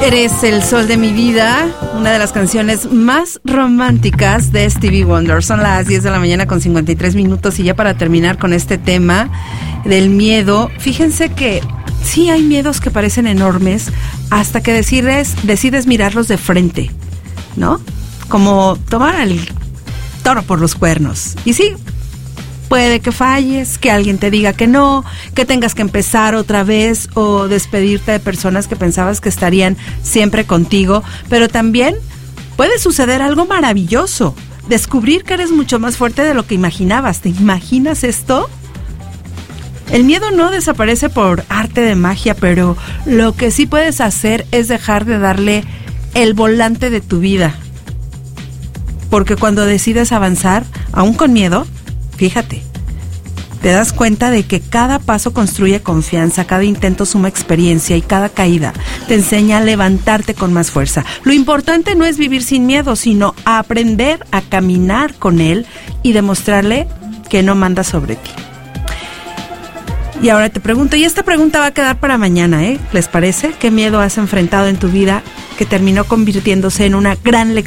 Eres el sol de mi vida, una de las canciones más románticas de Stevie Wonder. Son las 10 de la mañana con 53 minutos y ya para terminar con este tema del miedo, fíjense que sí hay miedos que parecen enormes hasta que decides mirarlos de frente, ¿no? Como tomar al toro por los cuernos. Y sí, puede que falles, que alguien te diga que no, que tengas que empezar otra vez o despedirte de personas que pensabas que estarían siempre contigo, pero también puede suceder algo maravilloso, descubrir que eres mucho más fuerte de lo que imaginabas. ¿Te imaginas esto? El miedo no desaparece por arte de magia, pero lo que sí puedes hacer es dejar de darle el volante de tu vida. Porque cuando decides avanzar, aún con miedo, fíjate, te das cuenta de que cada paso construye confianza, cada intento suma experiencia y cada caída te enseña a levantarte con más fuerza. Lo importante no es vivir sin miedo, sino aprender a caminar con él y demostrarle que no manda sobre ti. Y ahora te pregunto, y esta pregunta va a quedar para mañana, ¿Les parece? ¿Qué miedo has enfrentado en tu vida que terminó convirtiéndose en una gran lección